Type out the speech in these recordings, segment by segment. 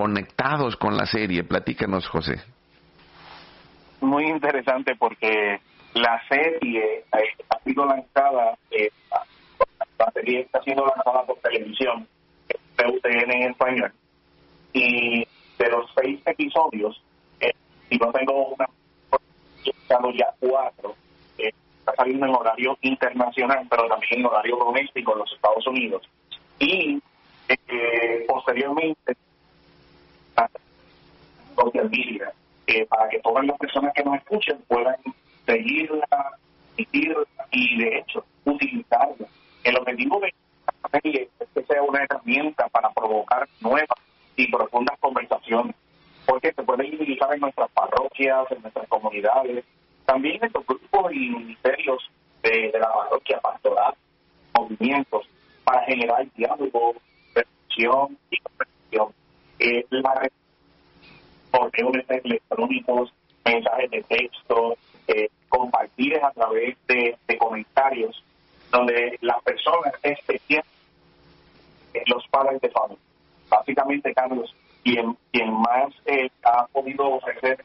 conectados con la serie. Platícanos, José. Muy interesante porque la serie ha sido lanzada, la serie está siendo lanzada por televisión, UTN en español, y de los 6 episodios, si no tengo una, he estado ya 4, está saliendo en horario internacional, pero también en horario doméstico en los Estados Unidos. Y posteriormente, social media, para que todas las personas que nos escuchen puedan seguirla, y de hecho utilizarla. El objetivo de esta serie es que sea una herramienta para provocar nuevas y profundas conversaciones, porque se puede utilizar en nuestras parroquias, en nuestras comunidades, también en los grupos y ministerios de la parroquia, pastoral, movimientos, para generar diálogo, reflexión y conversación. Correos electrónicos, mensajes de texto, compartir a través de comentarios, donde las personas especiales, los padres de familia. Básicamente, Carlos, quien más ha podido ofrecer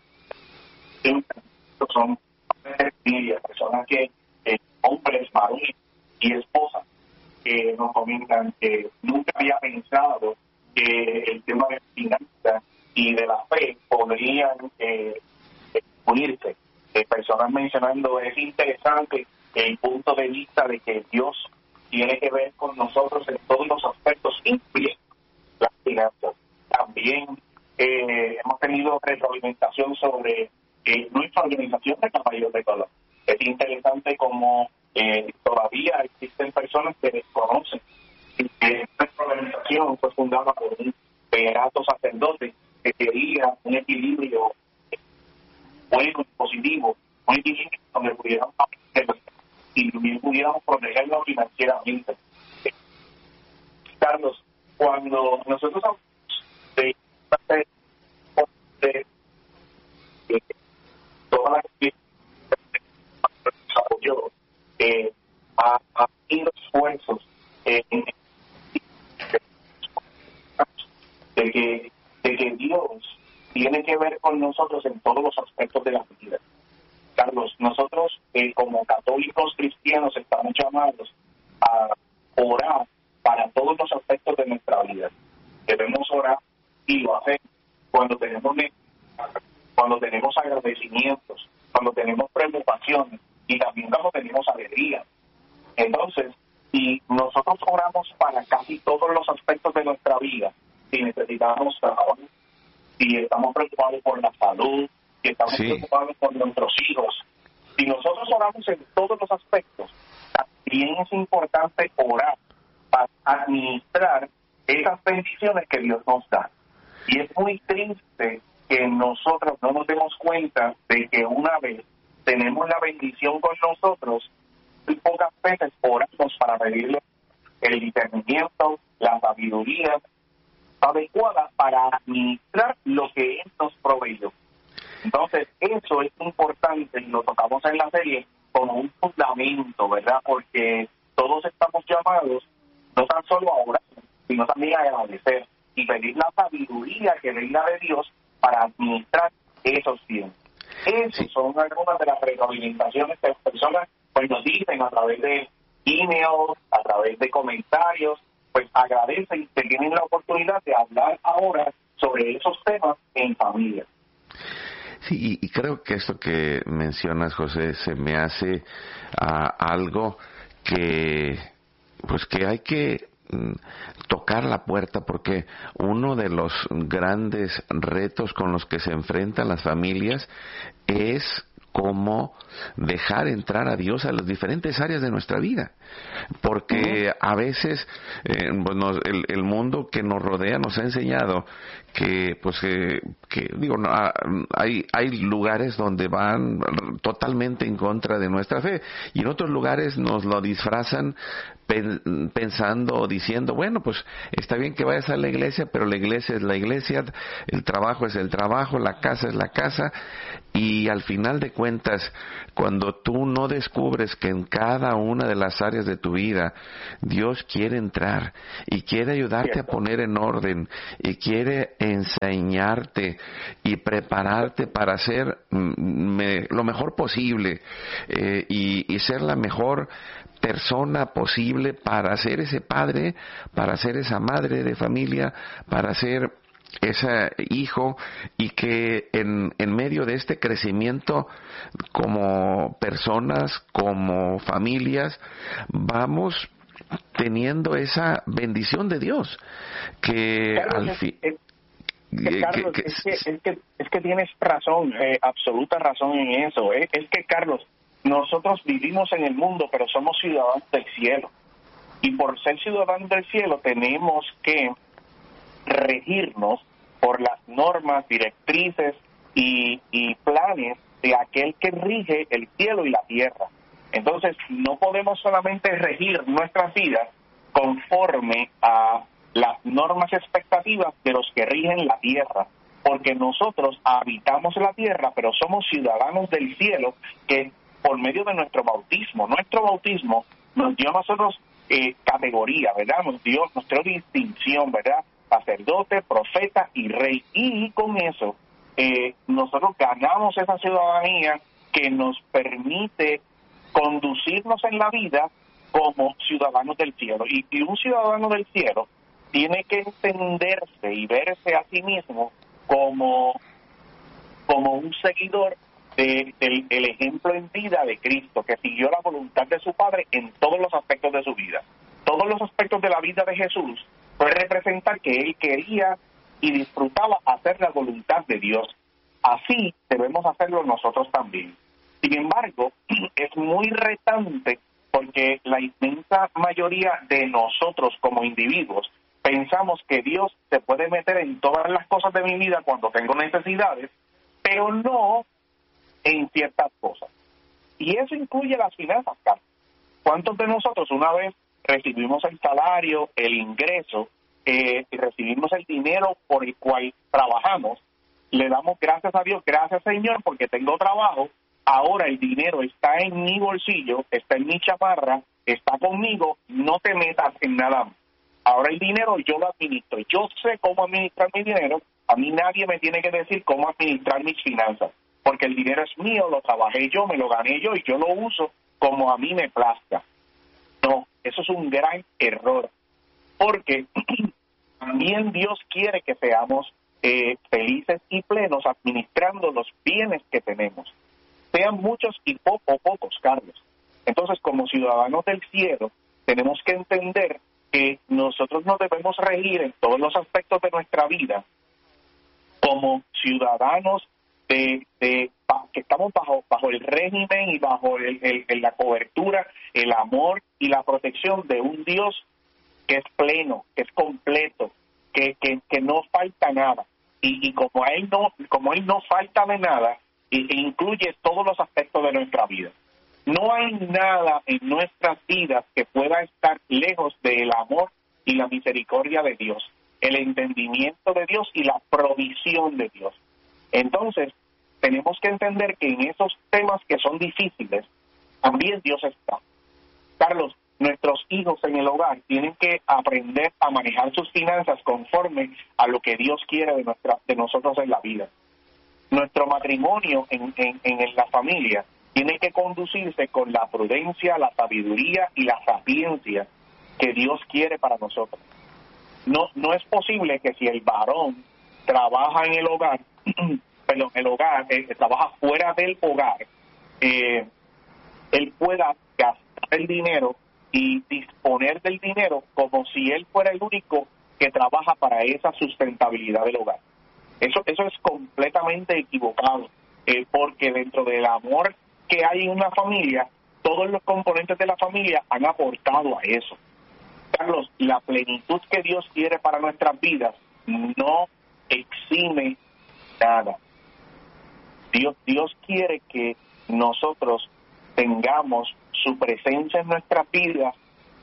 son familias, personas que, hombres, varones y esposas, que nos comentan que nunca había pensado que el tema de finanzas y de la fe podrían unirse. Personas mencionando, es interesante el punto de vista de que Dios tiene que ver con nosotros en todos los aspectos, incluyendo las finanzas. También hemos tenido retroalimentación sobre nuestra organización de Caballeros de Colón. Es interesante como todavía existen personas que desconocen que nuestra organización fue fundada por un beato sacerdote que quería un equilibrio bueno y positivo, un equilibrio donde pudiéramos y también pudiéramos protegernos financieramente. Carlos, cuando nosotros hablamos de toda la gente que apoyó, ha habido esfuerzos de que Dios tiene que ver con nosotros en todos los aspectos de la vida. Carlos, nosotros como católicos cristianos estamos llamados a orar para todos los aspectos de nuestra vida. Debemos orar y lo hacemos cuando tenemos agradecimientos, cuando tenemos preocupaciones y también cuando tenemos alegría. Entonces, si nosotros oramos para casi todos los aspectos de nuestra vida, si necesitamos trabajo, si estamos preocupados por la salud, si estamos preocupados por nuestros hijos, si nosotros oramos en todos los aspectos, también es importante orar para administrar esas bendiciones que Dios nos da. Y es muy triste que nosotros no nos demos cuenta de que una vez tenemos la bendición con nosotros, y pocas veces oramos para pedirle el discernimiento, la sabiduría adecuada para administrar lo que Él nos proveyó. Entonces, eso es importante y lo tocamos en la serie como un fundamento, ¿verdad? Porque todos estamos llamados no tan solo a orar, sino también a agradecer y pedir la sabiduría que venga de Dios para administrar esos bienes. Esas son algunas de las retroalimentaciones que las personas pues nos dicen a través de emails, a través de comentarios, pues agradecen que tienen la oportunidad de hablar ahora sobre esos temas en familia. Sí, y creo que esto que mencionas, José, se me hace algo que hay que tocar la puerta, porque uno de los grandes retos con los que se enfrentan las familias es cómo dejar entrar a Dios a las diferentes áreas de nuestra vida, porque a veces el mundo que nos rodea nos ha enseñado que hay lugares donde van totalmente en contra de nuestra fe y en otros lugares nos lo disfrazan pensando o diciendo, bueno, pues está bien que vayas a la iglesia, pero la iglesia es la iglesia, el trabajo es el trabajo, la casa es la casa, y al final de cuentas, cuando tú no descubres que en cada una de las áreas de tu vida Dios quiere entrar y quiere ayudarte a poner en orden y quiere enseñarte y prepararte para hacer lo mejor posible, y ser la mejor persona posible para ser ese padre, para ser esa madre de familia, para ser ese hijo, y que en medio de este crecimiento como personas, como familias, vamos teniendo esa bendición de Dios que Carlos, al fin Carlos, es que tienes razón, absoluta razón en eso. Es que, Carlos, nosotros vivimos en el mundo, pero somos ciudadanos del cielo. Y por ser ciudadanos del cielo tenemos que regirnos por las normas, directrices y planes de aquel que rige el cielo y la tierra. Entonces, no podemos solamente regir nuestras vidas conforme a las normas y expectativas de los que rigen la tierra, porque nosotros habitamos la tierra, pero somos ciudadanos del cielo, que por medio de nuestro bautismo nos dio a nosotros categoría, ¿verdad? Nos dio distinción, ¿verdad? Sacerdote, profeta y rey. Y con eso nosotros ganamos esa ciudadanía que nos permite conducirnos en la vida como ciudadanos del cielo. Y un ciudadano del cielo tiene que entenderse y verse a sí mismo como un seguidor del ejemplo en vida de Cristo, que siguió la voluntad de su Padre en todos los aspectos de su vida. Todos los aspectos de la vida de Jesús fue representar que Él quería y disfrutaba hacer la voluntad de Dios. Así debemos hacerlo nosotros también. Sin embargo, es muy retante porque la inmensa mayoría de nosotros como individuos pensamos que Dios se puede meter en todas las cosas de mi vida cuando tengo necesidades, pero no en ciertas cosas. Y eso incluye las finanzas, Carlos. ¿Cuántos de nosotros una vez recibimos el salario, el ingreso, y recibimos el dinero por el cual trabajamos, le damos gracias a Dios, gracias Señor porque tengo trabajo, ahora el dinero está en mi bolsillo, está en mi chamarra, está conmigo, no te metas en nada más. Ahora el dinero yo lo administro, yo sé cómo administrar mi dinero, a mí nadie me tiene que decir cómo administrar mis finanzas, porque el dinero es mío, lo trabajé yo, me lo gané yo y yo lo uso como a mí me plazca. No, eso es un gran error, porque también Dios quiere que seamos felices y plenos administrando los bienes que tenemos, sean muchos y pocos, Carlos. Entonces, como ciudadanos del cielo, tenemos que entender que nosotros nos debemos regir en todos los aspectos de nuestra vida como ciudadanos que estamos bajo el régimen y bajo la cobertura, el amor y la protección de un Dios que es pleno, que es completo, que no falta nada. Y como Él no falta de nada, incluye todos los aspectos de nuestra vida. No hay nada en nuestras vidas que pueda estar lejos del amor y la misericordia de Dios, el entendimiento de Dios y la provisión de Dios. Entonces, tenemos que entender que en esos temas que son difíciles, también Dios está. Carlos, nuestros hijos en el hogar tienen que aprender a manejar sus finanzas conforme a lo que Dios quiere de nosotros en la vida. Nuestro matrimonio en la familia tiene que conducirse con la prudencia, la sabiduría y la sapiencia que Dios quiere para nosotros. No es posible que si el varón trabaja en el hogar, trabaja fuera del hogar, él pueda gastar el dinero y disponer del dinero como si él fuera el único que trabaja para esa sustentabilidad del hogar. Eso es completamente equivocado, porque dentro del amor que hay en una familia, todos los componentes de la familia han aportado a eso. Carlos, la plenitud que Dios quiere para nuestras vidas no exime nada. Dios quiere que nosotros tengamos su presencia en nuestras vidas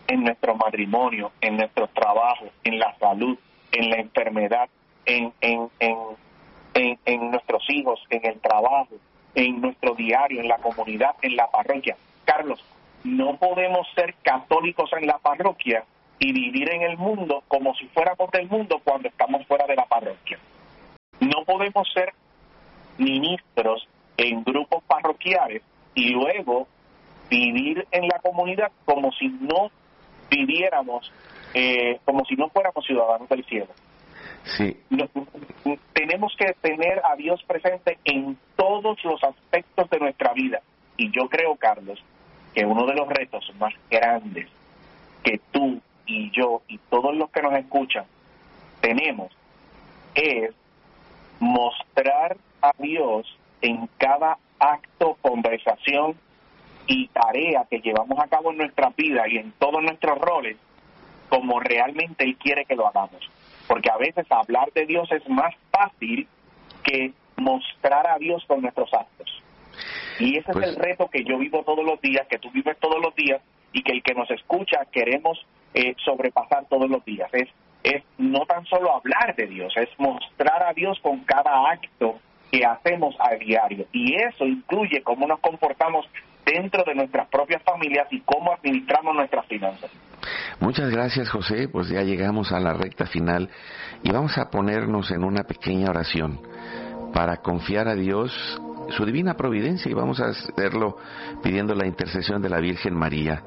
en nuestro matrimonio, en nuestro trabajo, en la salud, en la enfermedad, en nuestros hijos, en el trabajo, en nuestro diario, en la comunidad, en la parroquia. Carlos, no podemos ser católicos en la parroquia y vivir en el mundo como si fuéramos del mundo cuando estamos fuera de la parroquia. No podemos ser ministros en grupos parroquiales y luego vivir en la comunidad como si no viviéramos, como si no fuéramos ciudadanos del cielo. Sí. Tenemos que tener a Dios presente en todos los aspectos de nuestra vida. Y yo creo, Carlos, que uno de los retos más grandes que tú y yo y todos los que nos escuchan tenemos es mostrar a Dios en cada acto, conversación y tarea que llevamos a cabo en nuestra vida y en todos nuestros roles como realmente Él quiere que lo hagamos. Porque a veces hablar de Dios es más fácil que mostrar a Dios con nuestros actos. Y ese es el reto que yo vivo todos los días, que tú vives todos los días y que el que nos escucha queremos sobrepasar todos los días. Es no tan solo hablar de Dios, es mostrar a Dios con cada acto que hacemos a diario. Y eso incluye cómo nos comportamos dentro de nuestras propias familias y cómo administramos nuestras finanzas. Muchas gracias, José. Pues ya llegamos a la recta final y vamos a ponernos en una pequeña oración para confiar a Dios su divina providencia, y vamos a hacerlo pidiendo la intercesión de la Virgen María.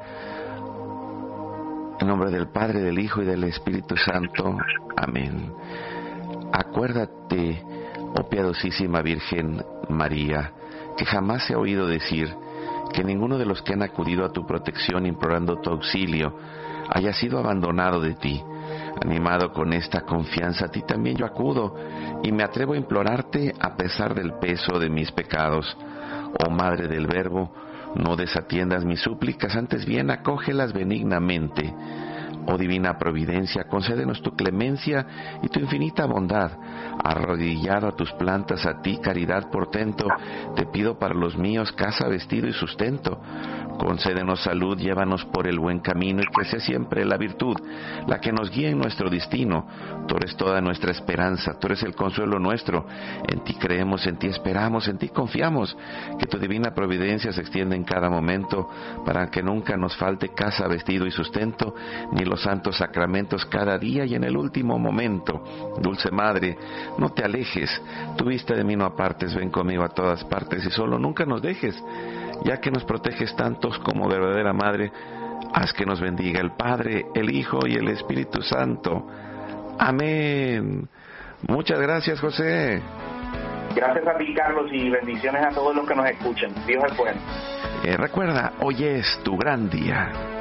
En nombre del Padre, del Hijo y del Espíritu Santo. Amén. Acuérdate, oh piadosísima Virgen María, que jamás se ha oído decir que ninguno de los que han acudido a tu protección implorando tu auxilio haya sido abandonado de ti. Animado con esta confianza, a ti también yo acudo y me atrevo a implorarte a pesar del peso de mis pecados. Oh Madre del Verbo, no desatiendas mis súplicas, antes bien acógelas benignamente. Oh divina providencia, concédenos tu clemencia y tu infinita bondad. Arrodillado a tus plantas, a ti, caridad portento, te pido para los míos casa, vestido y sustento. Concédenos salud, llévanos por el buen camino y que sea siempre la virtud la que nos guíe en nuestro destino. Tú eres toda nuestra esperanza, tú eres el consuelo nuestro. En ti creemos, en ti esperamos, en ti confiamos. Que tu divina providencia se extienda en cada momento para que nunca nos falte casa, vestido y sustento, ni los santos sacramentos cada día y en el último momento. Dulce Madre, no te alejes, tu vista de mí no apartes, ven conmigo a todas partes y solo nunca nos dejes. Ya que nos proteges tantos como verdadera Madre, haz que nos bendiga el Padre, el Hijo y el Espíritu Santo. Amén. Muchas gracias, José. Gracias a ti, Carlos, y bendiciones a todos los que nos escuchan. Dios es bueno. Recuerda, hoy es tu gran día.